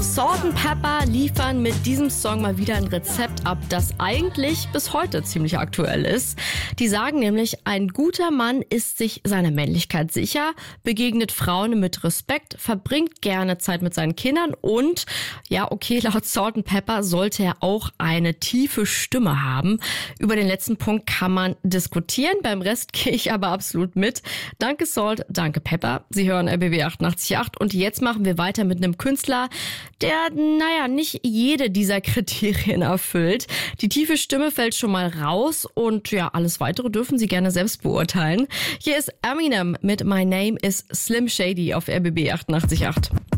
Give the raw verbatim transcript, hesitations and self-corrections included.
Salt and Pepper liefern mit diesem Song mal wieder ein Rezept ab, das eigentlich bis heute ziemlich aktuell ist. Die sagen nämlich, ein guter Mann ist sich seiner Männlichkeit sicher, begegnet Frauen mit Respekt, verbringt gerne Zeit mit seinen Kindern und, ja okay, laut Salt and Pepper sollte er auch eine tiefe Stimme haben. Über den letzten Punkt kann man diskutieren, beim Rest gehe ich aber absolut mit. Danke Salt, danke Pepper. Sie hören R B B achtundachtzig Komma acht und jetzt machen wir weiter mit einem Künstler, der, naja, nicht jede dieser Kriterien erfüllt. Die tiefe Stimme fällt schon mal raus und ja, alles weitere dürfen Sie gerne selbst beurteilen. Hier ist Eminem mit My Name is Slim Shady auf R B B achtundachtzig Komma acht.